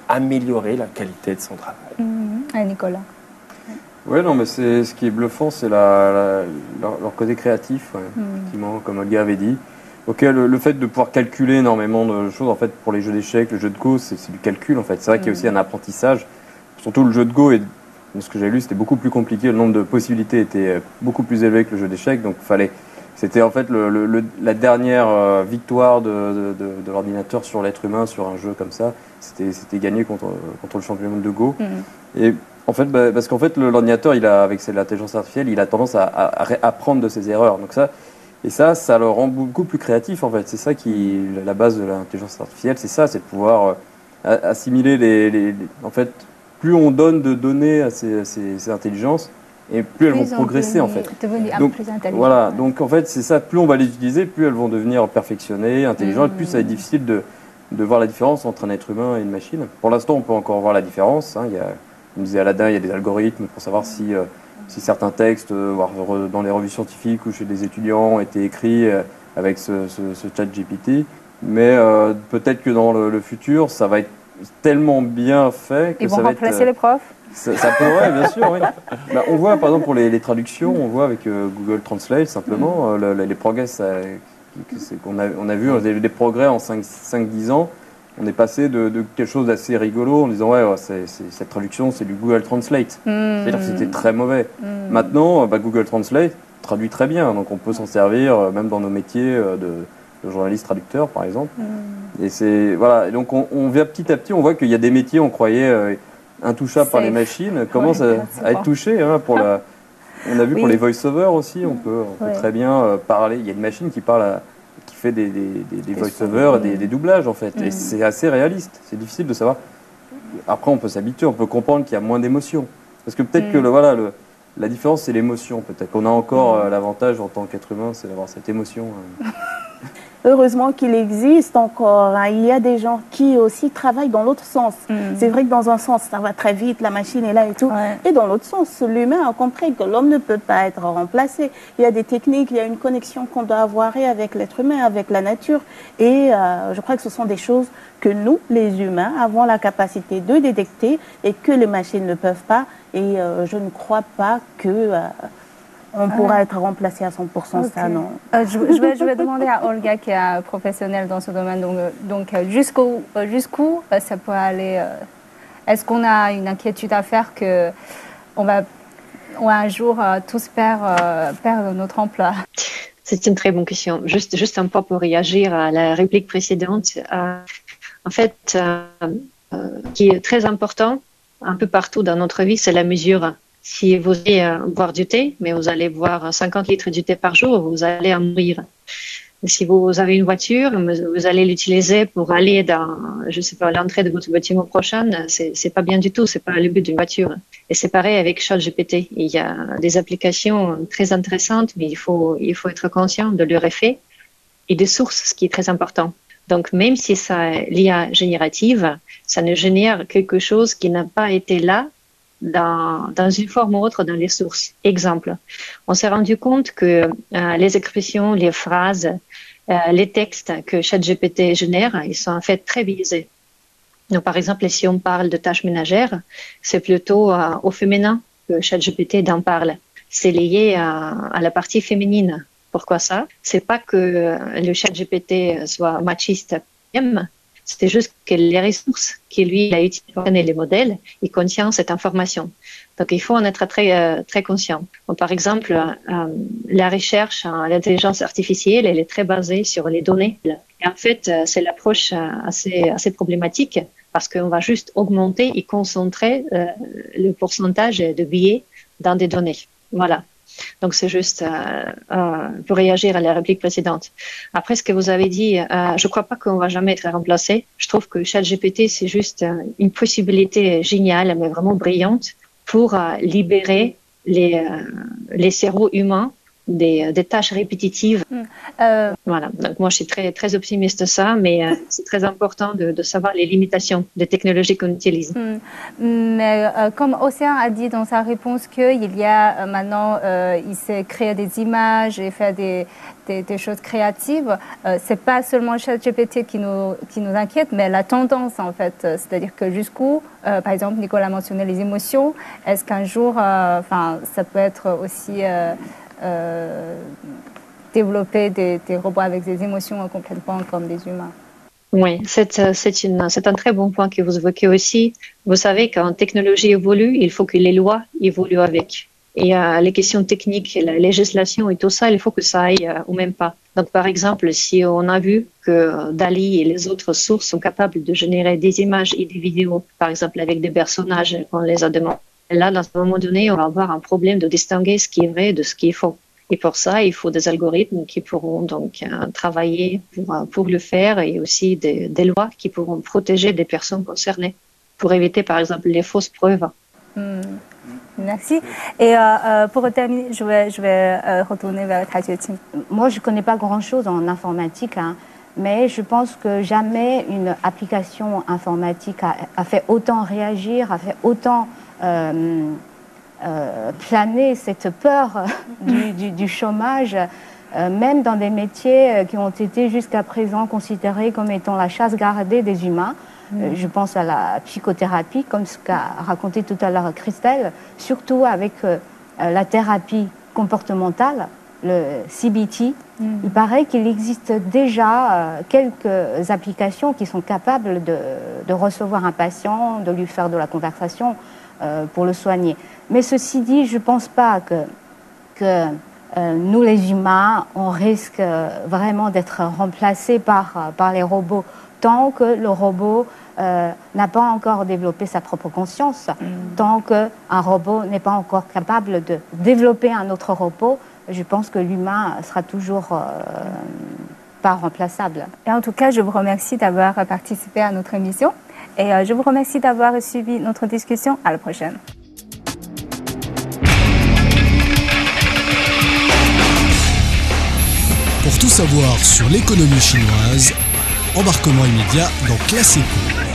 améliorer la qualité de son travail. Nicolas. Ouais, non, mais ce qui est bluffant, c'est leur côté créatif, effectivement, comme Olga avait dit. Ok, le fait de pouvoir calculer énormément de choses, en fait, pour les jeux d'échecs, le jeu de Go, c'est du calcul, en fait. C'est vrai qu'il y a aussi un apprentissage. Surtout le jeu de Go, de ce que j'ai lu, c'était beaucoup plus compliqué. Le nombre de possibilités était beaucoup plus élevé que le jeu d'échecs, donc c'était en fait la dernière victoire de l'ordinateur sur l'être humain, sur un jeu comme ça. C'était gagné contre le champion de Go. Et en fait, parce qu'en fait, l'ordinateur, avec l'intelligence artificielle, il a tendance à apprendre de ses erreurs. Donc ça le rend beaucoup plus créatif, en fait. C'est ça la base de l'intelligence artificielle, c'est ça, c'est de pouvoir assimiler en fait, plus on donne de données à ces intelligences, et plus elles vont progresser, en fait. Donc, plus intelligentes. Voilà, donc en fait, c'est ça, plus on va les utiliser, plus elles vont devenir perfectionnées, intelligentes, plus ça va être difficile de voir la différence entre un être humain et une machine. Pour l'instant, on peut encore voir la différence. Comme disait Aladin, il y a des algorithmes pour savoir si certains textes, dans les revues scientifiques ou chez des étudiants, ont été écrits avec ce chat GPT. Mais peut-être que dans le futur, ça va être tellement bien fait que ils vont ça va remplacer les profs. Ça pourrait, bien sûr, oui. On voit, par exemple, pour les traductions, on voit avec Google Translate, simplement, les progrès on a vu des progrès en 5-10 ans. On est passé de quelque chose d'assez rigolo en disant cette traduction, c'est du Google Translate. C'est-à-dire que c'était très mauvais. Maintenant, Google Translate traduit très bien, donc on peut s'en servir même dans nos métiers de journaliste traducteur, par exemple. Et voilà. Et donc on vient petit à petit, on voit qu'il y a des métiers, on croyait intouchables par les machines, commencent à être touchés. On a vu pour les voice-over aussi, on peut très bien parler. Il y a une machine qui fait des voice-over et des doublages, en fait. Et c'est assez réaliste. C'est difficile de savoir. Après, on peut s'habituer, on peut comprendre qu'il y a moins d'émotions. Parce que peut-être que la différence, c'est l'émotion. Peut-être qu'on a encore l'avantage en tant qu'être humain, c'est d'avoir cette émotion. Heureusement qu'il existe encore. Il y a des gens qui aussi travaillent dans l'autre sens. C'est vrai que dans un sens, ça va très vite, la machine est là et tout. Et dans l'autre sens, l'humain a compris que l'homme ne peut pas être remplacé. Il y a des techniques, il y a une connexion qu'on doit avoir avec l'être humain, avec la nature. Et je crois que ce sont des choses que nous, les humains, avons la capacité de détecter et que les machines ne peuvent pas. Et je ne crois pas que... on pourra être remplacé à 100%, ça non. Je vais demander à Olga, qui est professionnelle dans ce domaine, donc jusqu'où ça peut aller. Est-ce qu'on a une inquiétude à faire qu'on va un jour tous perdre notre emploi? C'est une très bonne question. Juste un peu pour réagir à la réplique précédente. En fait, qui est très important un peu partout dans notre vie, c'est la mesure. Si vous allez boire du thé, mais vous allez boire 50 litres de thé par jour, vous allez en mourir. Si vous avez une voiture, vous allez l'utiliser pour aller dans, je sais pas, l'entrée de votre bâtiment prochain, c'est pas bien du tout, c'est pas le but d'une voiture. Et c'est pareil avec ChatGPT. Il y a des applications très intéressantes, mais il faut être conscient de leur effet et des sources, ce qui est très important. Donc, même si ça l'IA générative, ça ne génère quelque chose qui n'a pas été là dans une forme ou autre dans les sources. Exemple, on s'est rendu compte que les expressions, les phrases, les textes que ChatGPT génère, ils sont en fait très biaisés. Donc, par exemple, si on parle de tâches ménagères, c'est plutôt au féminin que ChatGPT d'en parle. C'est lié à la partie féminine. Pourquoi ça? C'est pas que le ChatGPT soit machiste, c'est juste que les ressources qu'il lui a utilisées pour donner les modèles, il contient cette information. Donc, il faut en être très conscient. Donc, par exemple, la recherche en l'intelligence artificielle, elle est très basée sur les données. Et en fait, c'est l'approche assez problématique parce qu'on va juste augmenter et concentrer le pourcentage de biais dans des données. Voilà. Donc, c'est juste pour réagir à la réplique précédente. Après, ce que vous avez dit, je ne crois pas qu'on va jamais être remplacé. Je trouve que ChatGPT, c'est juste une possibilité géniale, mais vraiment brillante, pour libérer les cerveaux humains des tâches répétitives. Voilà. Donc moi, je suis très, très optimiste de ça, mais c'est très important de savoir les limitations des technologies qu'on utilise. Mais comme Océan a dit dans sa réponse qu'il y a maintenant, il sait créer des images et faire des choses créatives, c'est pas seulement ChatGPT qui nous inquiète, mais la tendance en fait. C'est-à-dire que jusqu'où, par exemple, Nicolas mentionnait les émotions, est-ce qu'un jour, ça peut être aussi développer des robots avec des émotions complètement comme des humains? Oui, c'est un très bon point que vous évoquez aussi. Vous savez, quand la technologie évolue, il faut que les lois évoluent avec. Et les questions techniques, la législation et tout ça, il faut que ça aille au même pas. Donc, par exemple, si on a vu que DALL-E et les autres sources sont capables de générer des images et des vidéos, par exemple avec des personnages qu'on les a demandés, là, dans un moment donné, on va avoir un problème de distinguer ce qui est vrai de ce qui est faux. Et pour ça, il faut des algorithmes qui pourront donc travailler pour le faire et aussi des lois qui pourront protéger des personnes concernées pour éviter, par exemple, les fausses preuves. Merci. Et pour terminer, je vais retourner vers Ta Jueqing. Moi, je ne connais pas grand-chose en informatique, mais je pense que jamais une application informatique a fait autant réagir, a fait autant planer cette peur du chômage, même dans des métiers qui ont été jusqu'à présent considérés comme étant la chasse gardée des humains. Je pense à la psychothérapie, comme ce qu'a raconté tout à l'heure Christelle, surtout avec la thérapie comportementale, le CBT. Il paraît qu'il existe déjà quelques applications qui sont capables de recevoir un patient, de lui faire de la conversation pour le soigner. Mais ceci dit, je ne pense pas que nous, les humains, on risque vraiment d'être remplacés par les robots tant que le robot n'a pas encore développé sa propre conscience, tant qu'un robot n'est pas encore capable de développer un autre robot, je pense que l'humain sera toujours pas remplaçable. Et en tout cas, je vous remercie d'avoir participé à notre émission et je vous remercie d'avoir suivi notre discussion. À la prochaine. Pour tout savoir sur l'économie chinoise, embarquement immédiat dans Classe Éco.